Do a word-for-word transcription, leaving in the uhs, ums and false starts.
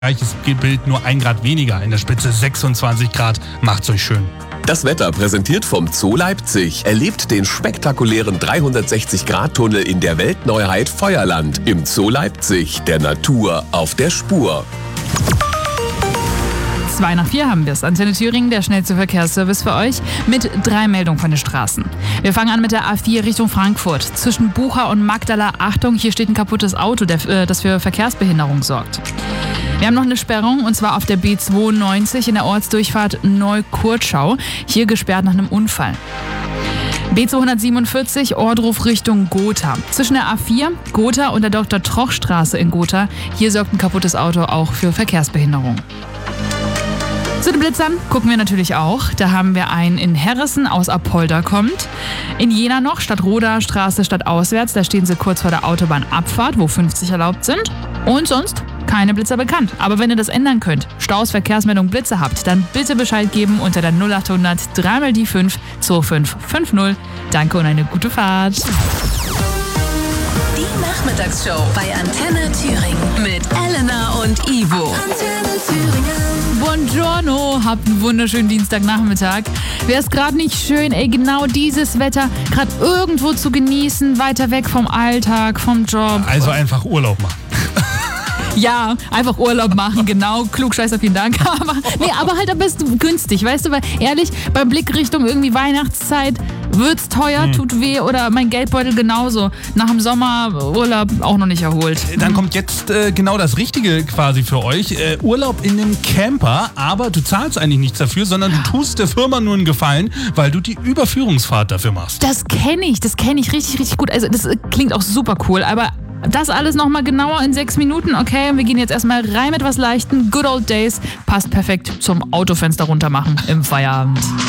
Gleiches Bild, nur ein Grad weniger. In der Spitze sechsundzwanzig Grad. Macht's euch schön. Das Wetter präsentiert vom Zoo Leipzig. Erlebt den spektakulären dreihundertsechzig Grad Tunnel in der Weltneuheit Feuerland. Im Zoo Leipzig, der Natur auf der Spur. Zwei nach vier haben wir es. Antenne Thüringen, der schnellste Verkehrsservice für euch, mit drei Meldungen von den Straßen. Wir fangen an mit der A vier Richtung Frankfurt. Zwischen Bucha und Magdala, Achtung, hier steht ein kaputtes Auto, das für Verkehrsbehinderung sorgt. Wir haben noch eine Sperrung, und zwar auf der B zweiundneunzig in der Ortsdurchfahrt Neukurtschau. Hier gesperrt nach einem Unfall. B zweihundertsiebenundvierzig, Ohrdruf Richtung Gotha. Zwischen der A vier, Gotha und der Doktor-Troch-Straße in Gotha. Hier sorgt ein kaputtes Auto auch für Verkehrsbehinderung. Zu den Blitzern gucken wir natürlich auch. Da haben wir einen in Herrissen aus Apolda kommt. In Jena noch, Stadtroda Straße stadtauswärts. Da stehen sie kurz vor der Autobahnabfahrt, wo fünfzig erlaubt sind. Und sonst keine Blitzer bekannt. Aber wenn ihr das ändern könnt, Staus, Verkehrsmeldung, Blitze habt, dann bitte Bescheid geben unter der null achthundert drei mal die fünf zwei fünf fünf null. Danke und eine gute Fahrt. Die Nachmittagsshow bei Antenne Thüringen mit Elena und Ivo. Antenne Thüringen. Buongiorno, habt einen wunderschönen Dienstagnachmittag. Wäre es gerade nicht schön, ey, genau dieses Wetter gerade irgendwo zu genießen, weiter weg vom Alltag, vom Job. Also einfach Urlaub machen. Ja, einfach Urlaub machen, genau. Klugscheißer, vielen Dank. Aber, nee, aber halt am besten günstig, weißt du, weil ehrlich, beim Blick Richtung irgendwie Weihnachtszeit wird's teuer, hm. tut weh, oder mein Geldbeutel genauso. Nach dem Sommerurlaub auch noch nicht erholt. Dann kommt jetzt äh, genau das Richtige quasi für euch. Äh, Urlaub in einem Camper, aber du zahlst eigentlich nichts dafür, sondern du tust der Firma nur einen Gefallen, weil du die Überführungsfahrt dafür machst. Das kenne ich, das kenne ich richtig, richtig gut. Also das klingt auch super cool, aber das alles nochmal genauer in sechs Minuten, okay? Und wir gehen jetzt erstmal rein mit was Leichten. Good Old Days passt perfekt zum Autofenster runtermachen im Feierabend.